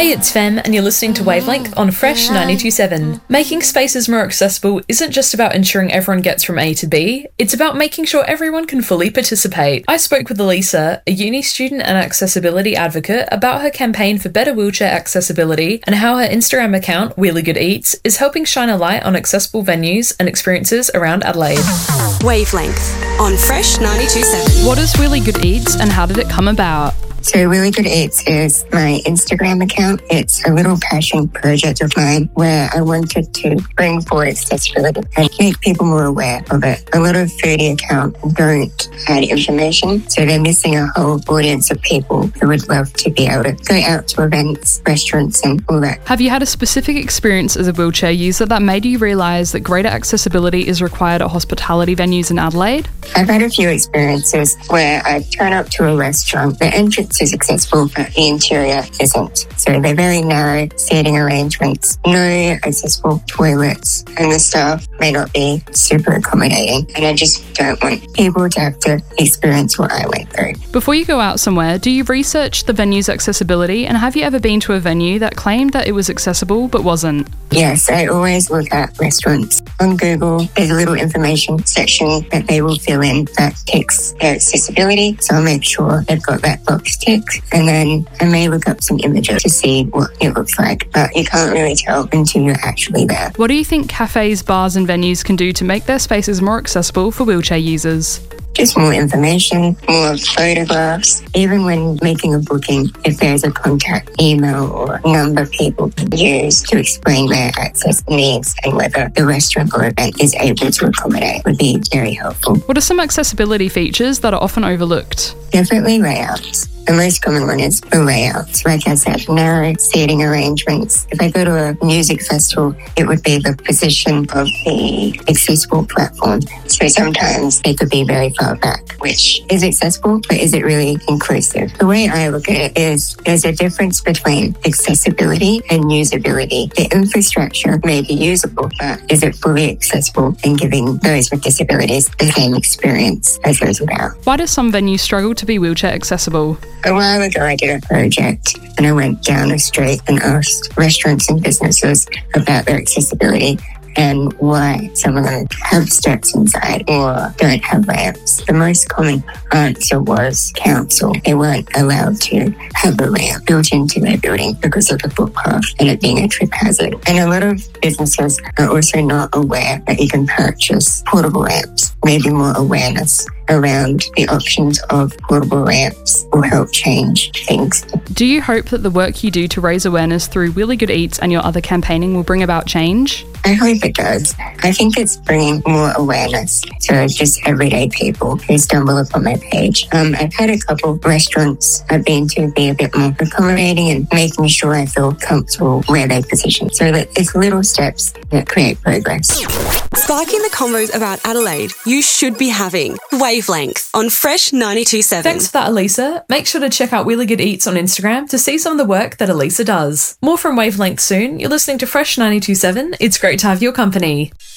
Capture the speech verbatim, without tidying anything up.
Hey, it's Fem, and you're listening to Wavelength on Fresh ninety-two point seven. Making spaces more accessible isn't just about ensuring everyone gets from A to B, it's about making sure everyone can fully participate. I spoke with Elisa, a uni student and accessibility advocate, about her campaign for better wheelchair accessibility and how her Instagram account, Really Good Eats, is helping shine a light on accessible venues and experiences around Adelaide. Wavelength on Fresh ninety-two point seven. What is Really Good Eats and how did it come about? So Really Good Eats is my Instagram account. It's a little passion project of mine where I wanted to bring forward accessibility and make people more aware of it. A lot of foodie accounts don't add information, so they're missing a whole audience of people who would love to be able to go out to events, restaurants and all that. Have you had a specific experience as a wheelchair user that made you realise that greater accessibility is required at hospitality venues in Adelaide? I've had a few experiences where I've turned up to a restaurant, the entrance is accessible, but the interior isn't. So they're very narrow seating arrangements, no accessible toilets, and the staff may not be super accommodating. And I just don't want people to have to experience what I went through. Before you go out somewhere, do you research the venue's accessibility, and have you ever been to a venue that claimed that it was accessible but wasn't? Yes, I always look at restaurants. On Google, there's a little information section that they will fill in that ticks their accessibility. So I'll make sure they've got that box ticked. And then I may look up some images to see what it looks like. But you can't really tell until you're actually there. What do you think cafes, bars and venues can do to make their spaces more accessible for wheelchair users? Just more information, more photographs. Even when making a booking, if there's a contact email or number people can use to explain their access needs and whether the restaurant or event is able to accommodate would be very helpful. What are some accessibility features that are often overlooked? Definitely layouts. The most common one is the layouts. Like I said, narrow seating arrangements. If I go to a music festival, it would be the position of the accessible platform. So sometimes they could be very far back, which is accessible, but is it really inclusive? The way I look at it is there's a difference between accessibility and usability. The infrastructure may be usable, but is it fully accessible and giving those with disabilities the same experience as those without? Why do some venues struggle to be wheelchair accessible? A while ago, I did a project and I went down the street and asked restaurants and businesses about their accessibility and why some of them have steps inside or don't have ramps. The most common answer was council. They weren't allowed to have a ramp built into their building because of the footpath and it being a trip hazard. And a lot of businesses are also not aware that you can purchase portable ramps. Maybe more awareness around the options of portable ramps will help change things. Do you hope that the work you do to raise awareness through Really Good Eats and your other campaigning will bring about change? I hope it does. I think it's bringing more awareness to just everyday people who stumble upon my page. Um, I've had a couple of restaurants I've been to be a bit more accommodating and making sure I feel comfortable where they position. So that it's little steps that create progress. Sparking the convos about Adelaide you should be having. Wavelength on Fresh ninety-two point seven. Thanks for that, Elisa. Make sure to check out Really Good Eats on Instagram to see some of the work that Elisa does. More from Wavelength soon. You're listening to Fresh ninety-two point seven. It's great to have your company.